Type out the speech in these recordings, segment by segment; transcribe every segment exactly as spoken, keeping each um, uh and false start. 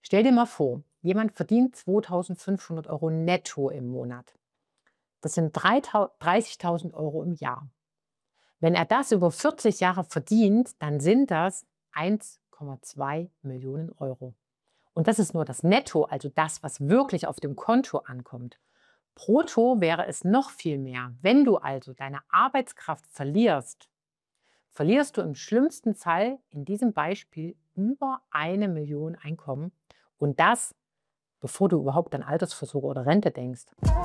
Stell dir mal vor, jemand verdient zweitausendfünfhundert Euro netto im Monat. Das sind dreißigtausend Euro im Jahr. Wenn er das über vierzig Jahre verdient, dann sind das eins Komma zwei Millionen Euro. Und das ist nur das Netto, also das, was wirklich auf dem Konto ankommt. Brutto wäre es noch viel mehr. Wenn du also deine Arbeitskraft verlierst, verlierst du im schlimmsten Fall in diesem Beispiel über eine Million Einkommen. Und das, bevor du überhaupt an Altersvorsorge oder Rente denkst.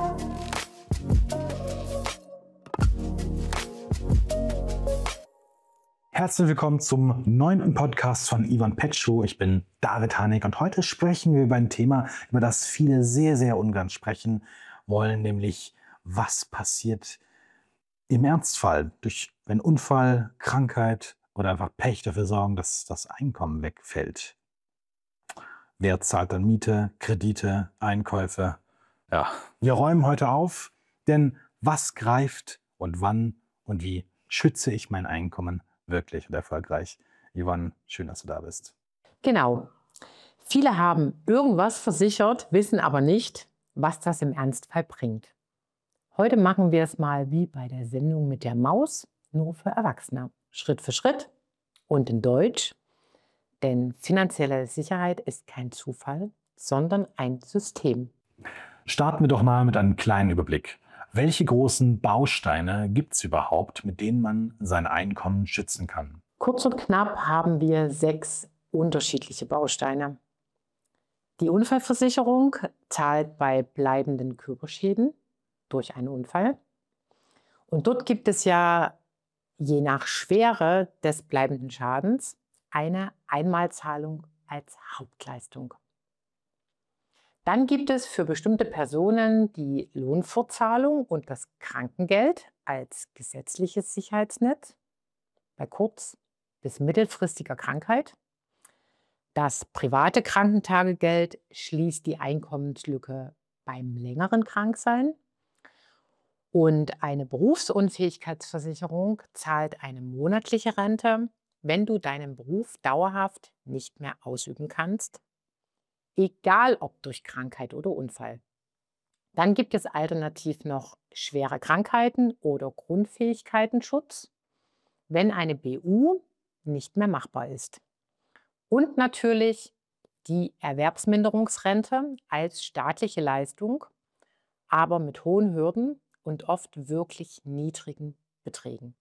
Herzlich willkommen zum neunten Podcast von Ivan Petschow. Ich bin David Hanig und heute sprechen wir über ein Thema, über das viele sehr, sehr ungern sprechen wollen, nämlich was passiert im Ernstfall, durch wenn Unfall, Krankheit oder einfach Pech dafür sorgen, dass das Einkommen wegfällt. Wer zahlt dann Miete, Kredite, Einkäufe? Ja, wir räumen heute auf, denn was greift und wann und wie schütze ich mein Einkommen wirklich und erfolgreich? Ivan, schön, dass du da bist. Genau. Viele haben irgendwas versichert, wissen aber nicht, was das im Ernstfall bringt. Heute machen wir es mal wie bei der Sendung mit der Maus, nur für Erwachsene. Schritt für Schritt und in Deutsch. Denn finanzielle Sicherheit ist kein Zufall, sondern ein System. Starten wir doch mal mit einem kleinen Überblick. Welche großen Bausteine gibt es überhaupt, mit denen man sein Einkommen schützen kann? Kurz und knapp haben wir sechs unterschiedliche Bausteine. Die Unfallversicherung zahlt bei bleibenden Körperschäden durch einen Unfall. Und dort gibt es ja je nach Schwere des bleibenden Schadens eine Einmalzahlung als Hauptleistung. Dann gibt es für bestimmte Personen die Lohnfortzahlung und das Krankengeld als gesetzliches Sicherheitsnetz bei kurz- bis mittelfristiger Krankheit. Das private Krankentagegeld schließt die Einkommenslücke beim längeren Kranksein. Und eine Berufsunfähigkeitsversicherung zahlt eine monatliche Rente, wenn du deinen Beruf dauerhaft nicht mehr ausüben kannst, egal ob durch Krankheit oder Unfall. Dann gibt es alternativ noch schwere Krankheiten oder Grundfähigkeitenschutz, wenn eine B U nicht mehr machbar ist. Und natürlich die Erwerbsminderungsrente als staatliche Leistung, aber mit hohen Hürden und oft wirklich niedrigen Beträgen.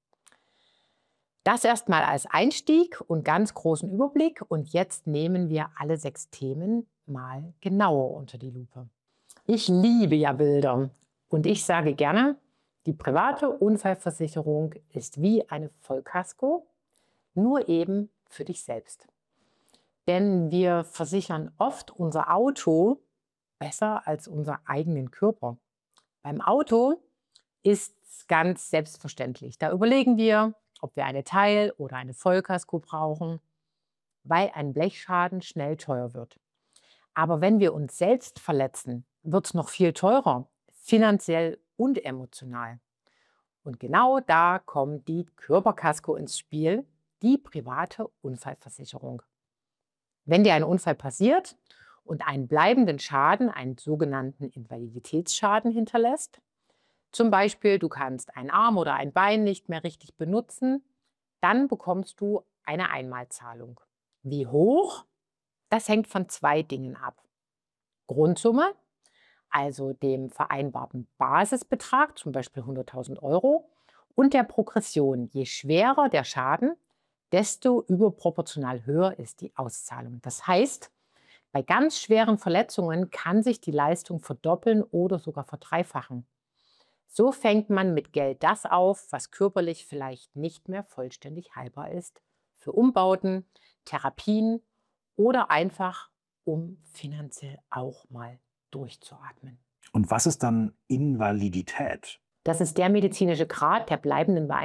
Das erstmal als Einstieg und ganz großen Überblick. Und jetzt nehmen wir alle sechs Themen mal genauer unter die Lupe. Ich liebe ja Bilder und ich sage gerne, die private Unfallversicherung ist wie eine Vollkasko, nur eben für dich selbst. Denn wir versichern oft unser Auto besser als unseren eigenen Körper. Beim Auto ist es ganz selbstverständlich. Da überlegen wir, ob wir eine Teil- oder eine Vollkasko brauchen, weil ein Blechschaden schnell teuer wird. Aber wenn wir uns selbst verletzen, wird es noch viel teurer, finanziell und emotional. Und genau da kommt die Körperkasko ins Spiel, die private Unfallversicherung. Wenn dir ein Unfall passiert und einen bleibenden Schaden, einen sogenannten Invaliditätsschaden hinterlässt, zum Beispiel du kannst einen Arm oder ein Bein nicht mehr richtig benutzen, dann bekommst du eine Einmalzahlung. Wie hoch? Das hängt von zwei Dingen ab. Grundsumme, also dem vereinbarten Basisbetrag, zum Beispiel hunderttausend Euro, und der Progression. Je schwerer der Schaden, desto überproportional höher ist die Auszahlung. Das heißt, bei ganz schweren Verletzungen kann sich die Leistung verdoppeln oder sogar verdreifachen. So fängt man mit Geld das auf, was körperlich vielleicht nicht mehr vollständig heilbar ist, für Umbauten, Therapien oder einfach, um finanziell auch mal durchzuatmen. Und was ist dann Invalidität? Das ist der medizinische Grad der bleibenden Beeinträchtigung